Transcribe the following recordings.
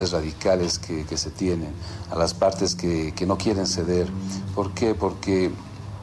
radicales que se tienen, a las partes que no quieren ceder. ¿Por qué? Porque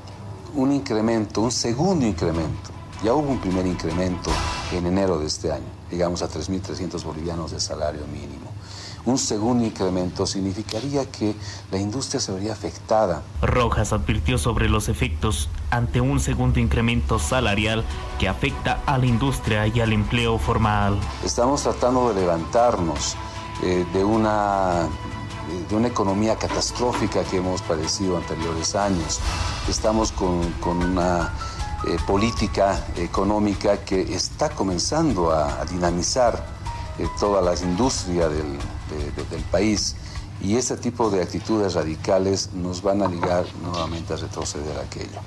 un incremento, un segundo incremento, ya hubo un primer incremento en enero de este año, digamos a 3.300 bolivianos de salario mínimo. Un segundo incremento significaría que la industria se vería afectada. Rojas advirtió sobre los efectos ante un segundo incremento salarial que afecta a la industria y al empleo formal. Estamos tratando de levantarnos de una economía catastrófica que hemos padecido anteriores años. Estamos con una política económica que está comenzando a dinamizar toda la industria del país, y ese tipo de actitudes radicales nos van a ligar nuevamente a retroceder a aquello.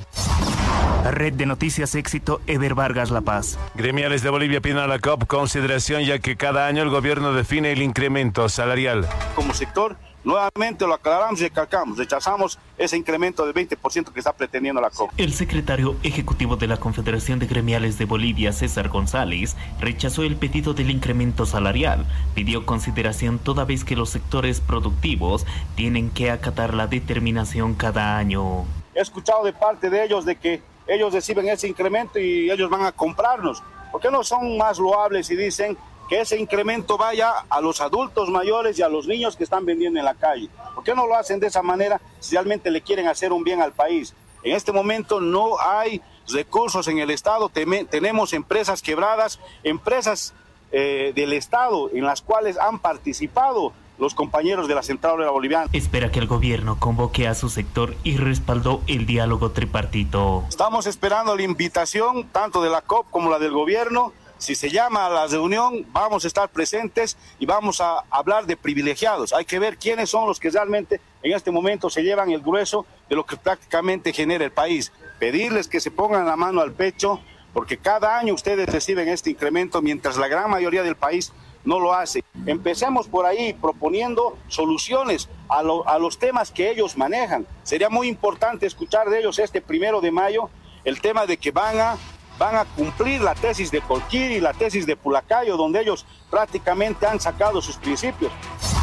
Red de Noticias Éxito, Eber Vargas, La Paz. Gremiales de Bolivia piden a la COP consideración, ya que cada año el gobierno define el incremento salarial. Como sector, nuevamente lo aclaramos y recalcamos, rechazamos ese incremento del 20% que está pretendiendo la COP. El secretario ejecutivo de la Confederación de Gremiales de Bolivia, César González, rechazó el pedido del incremento salarial. Pidió consideración toda vez que los sectores productivos tienen que acatar la determinación cada año. He escuchado de parte de ellos de que ellos reciben ese incremento y ellos van a comprarnos. ¿Por qué no son más loables y dicen que ese incremento vaya a los adultos mayores y a los niños que están vendiendo en la calle? ¿Por qué no lo hacen de esa manera si realmente le quieren hacer un bien al país? En este momento no hay recursos en el Estado, tenemos empresas quebradas, empresas del Estado en las cuales han participado los compañeros de la Central Obrera Boliviana. Espera que el gobierno convoque a su sector y respaldó el diálogo tripartito. Estamos esperando la invitación tanto de la COP como la del gobierno. Si se llama a la reunión, vamos a estar presentes y vamos a hablar de privilegiados. Hay que ver quiénes son los que realmente en este momento se llevan el grueso de lo que prácticamente genera el país. Pedirles que se pongan la mano al pecho, porque cada año ustedes reciben este incremento, mientras la gran mayoría del país no lo hace. Empecemos por ahí proponiendo soluciones a los temas que ellos manejan. Sería muy importante escuchar de ellos este 1 de mayo el tema de que van a cumplir la tesis de Colquiri y la tesis de Pulacayo, donde ellos prácticamente han sacado sus principios.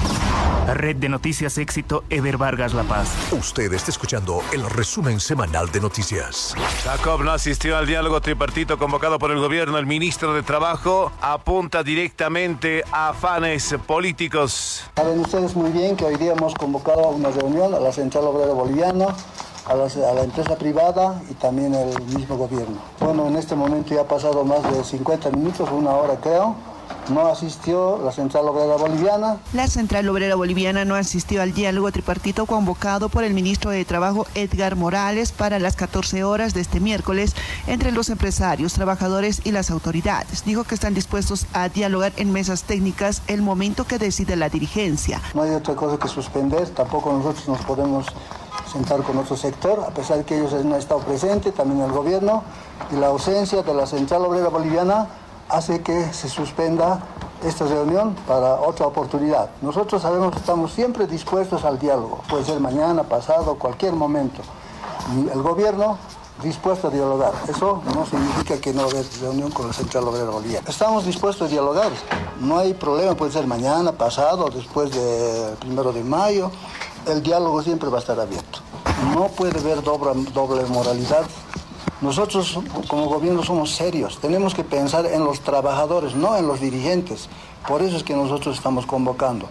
Red de Noticias Éxito, Eber Vargas, La Paz. Usted está escuchando el resumen semanal de noticias. La COP no asistió al diálogo tripartito convocado por el gobierno. El ministro de Trabajo apunta directamente a afanes políticos. Saben ustedes muy bien que hoy día hemos convocado a una reunión a la Central Obrera Boliviana, a la empresa privada y también el mismo gobierno. Bueno, en este momento ya ha pasado más de 50 minutos, una hora creo. No asistió la Central Obrera Boliviana. La Central Obrera Boliviana no asistió al diálogo tripartito convocado por el ministro de Trabajo, Edgar Morales, para las 14 horas de este miércoles entre los empresarios, trabajadores y las autoridades. Dijo que están dispuestos a dialogar en mesas técnicas el momento que decide la dirigencia. No hay otra cosa que suspender, tampoco nosotros nos podemos sentar con otro sector, a pesar de que ellos han estado presentes, también el gobierno, y la ausencia de la Central Obrera Boliviana hace que se suspenda esta reunión para otra oportunidad. Nosotros sabemos que estamos siempre dispuestos al diálogo, puede ser mañana, pasado, cualquier momento. Y el gobierno dispuesto a dialogar. Eso no significa que no va a haber reunión con la Central Obrera Boliviana. Estamos dispuestos a dialogar, no hay problema, puede ser mañana, pasado, después del 1 de mayo. El diálogo siempre va a estar abierto. No puede haber doble moralidad. Nosotros como gobierno somos serios, tenemos que pensar en los trabajadores, no en los dirigentes. Por eso es que nosotros estamos convocando.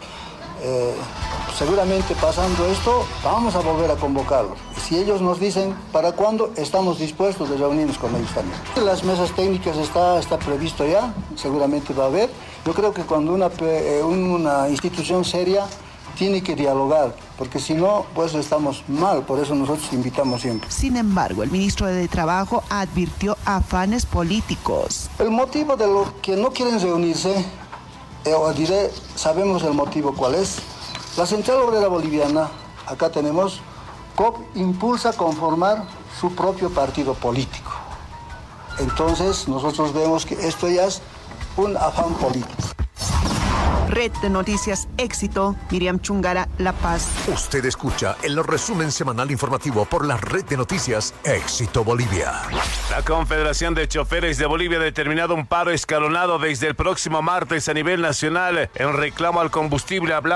Seguramente pasando esto, vamos a volver a convocarlos. Si ellos nos dicen para cuándo, estamos dispuestos de reunirnos con ellos también. Las mesas técnicas está previsto ya, seguramente va a haber. Yo creo que cuando una institución seria tiene que dialogar, porque si no, pues estamos mal, por eso nosotros invitamos siempre. Sin embargo, el ministro de Trabajo advirtió afanes políticos. El motivo de lo que no quieren reunirse, sabemos el motivo cuál es. La Central Obrera Boliviana, acá tenemos, COP impulsa conformar su propio partido político. Entonces, nosotros vemos que esto ya es un afán político. Red de Noticias Éxito, Miriam Chungara, La Paz. Usted escucha el resumen semanal informativo por la Red de Noticias Éxito Bolivia. La Confederación de Choferes de Bolivia ha determinado un paro escalonado desde el próximo martes a nivel nacional en reclamo al combustible.